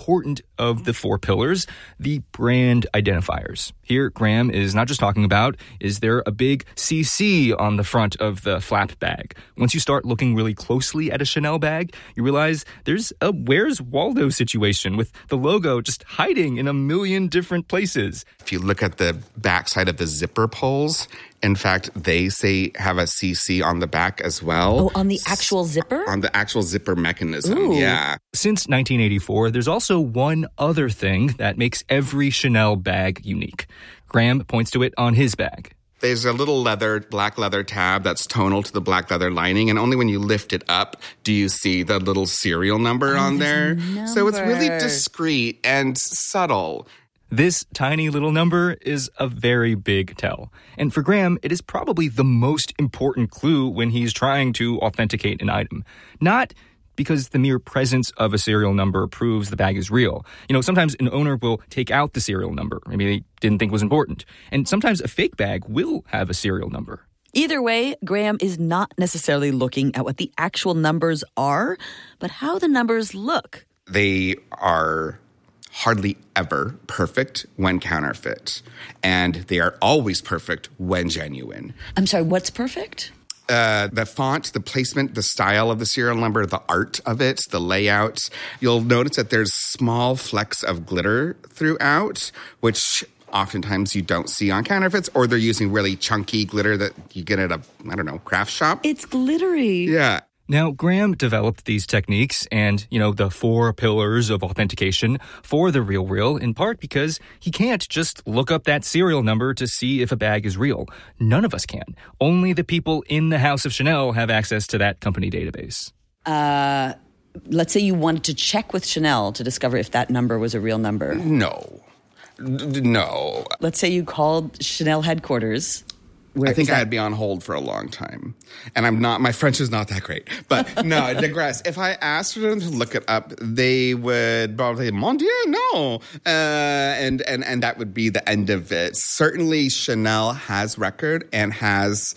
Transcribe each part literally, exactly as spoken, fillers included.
important of the four pillars, the brand identifiers. Here, Graham is not just talking about, is there a big C C on the front of the flap bag? Once you start looking really closely at a Chanel bag, you realize there's a Where's Waldo situation with the logo just hiding in a million different places. If you look at the backside of the zipper pulls, in fact, they say have a C C on the back as well. Oh, on the actual zipper? On the actual zipper mechanism, Ooh. yeah. Since nineteen eighty-four, there's also one other thing that makes every Chanel bag unique. Graham points to it on his bag. There's a little leather, black leather tab that's tonal to the black leather lining, and only when you lift it up do you see the little serial number oh, on there. Number. So it's really discreet and subtle. This tiny little number is a very big tell. And for Graham, it is probably the most important clue when he's trying to authenticate an item. Not because the mere presence of a serial number proves the bag is real. You know, sometimes an owner will take out the serial number. Maybe they didn't think it was important. And sometimes a fake bag will have a serial number. Either way, Graham is not necessarily looking at what the actual numbers are, but how the numbers look. They are hardly ever perfect when counterfeit, and they are always perfect when genuine. I'm sorry, what's perfect? Uh, the font, the placement, the style of the serial number, the art of it, the layout. You'll notice that there's small flecks of glitter throughout, which oftentimes you don't see on counterfeits, or they're using really chunky glitter that you get at a, I don't know, craft shop. It's glittery. Yeah. Now, Graham developed these techniques and, you know, the four pillars of authentication for The RealReal in part because he can't just look up that serial number to see if a bag is real. None of us can. Only the people in the House of Chanel have access to that company database. Uh, let's say you wanted to check with Chanel to discover if that number was a real number. No. No. Let's say you called Chanel headquarters. Where I think I'd be on hold for a long time. And I'm not, my French is not that great. But no, I digress. If I asked for them to look it up, they would probably say, Mon Dieu, no. Uh, and, and, and that would be the end of it. Certainly Chanel has record and has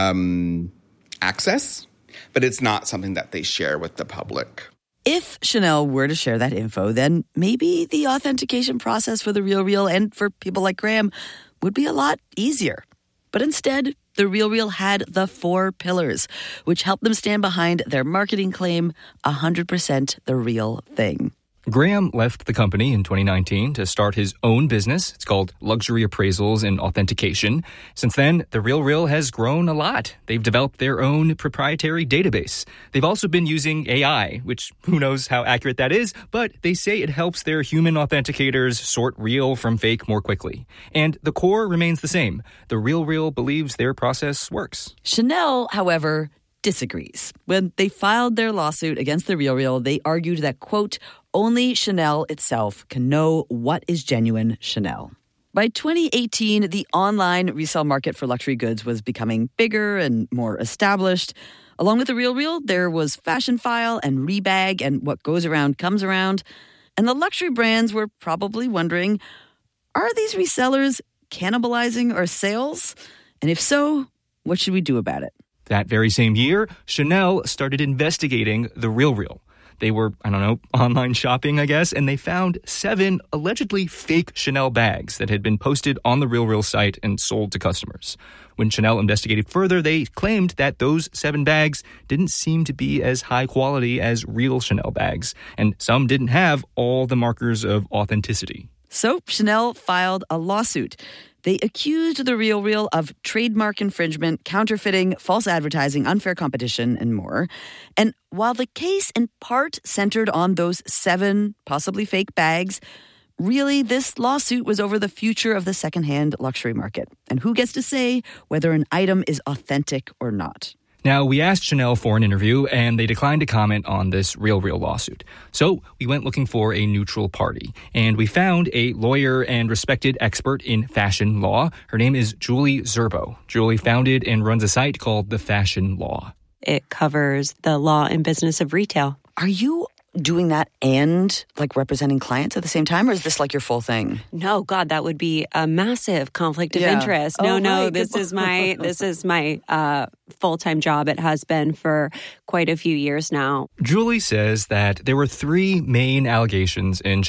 um, access, but it's not something that they share with the public. If Chanel were to share that info, then maybe the authentication process for The RealReal and for people like Graham would be a lot easier. But instead, The RealReal had the four pillars, which helped them stand behind their marketing claim, one hundred percent the real thing. Graham left the company in twenty nineteen to start his own business. It's called Luxury Appraisals and Authentication. Since then, The RealReal has grown a lot. They've developed their own proprietary database. They've also been using A I, which who knows how accurate that is, but they say it helps their human authenticators sort real from fake more quickly. And the core remains the same. The RealReal believes their process works. Chanel, however, disagrees. When they filed their lawsuit against The RealReal, they argued that, quote, only Chanel itself can know what is genuine Chanel. By twenty eighteen, the online resale market for luxury goods was becoming bigger and more established. Along with The RealReal, there was Fashionphile and Rebag and What Goes Around Comes Around. And the luxury brands were probably wondering, are these resellers cannibalizing our sales? And if so, what should we do about it? That very same year, Chanel started investigating The RealReal. They were, I don't know, online shopping, I guess, and they found seven allegedly fake Chanel bags that had been posted on the RealReal site and sold to customers. When Chanel investigated further, they claimed that those seven bags didn't seem to be as high quality as real Chanel bags, and some didn't have all the markers of authenticity. So Chanel filed a lawsuit. They accused The RealReal of trademark infringement, counterfeiting, false advertising, unfair competition, and more. And while the case in part centered on those seven possibly fake bags, really this lawsuit was over the future of the secondhand luxury market and who gets to say whether an item is authentic or not. Now, we asked Chanel for an interview, and they declined to comment on this RealReal lawsuit. So we went looking for a neutral party, and we found a lawyer and respected expert in fashion law. Her name is Julie Zerbo. Julie founded and runs a site called The Fashion Law. It covers the law and business of retail. Are you doing that and like representing clients at the same time, or is this like your full thing? No, God, that would be a massive conflict of yeah. interest. No, oh, no, right. this is my this is my uh, full-time job. It has been for quite a few years now. Julie says that there were three main allegations in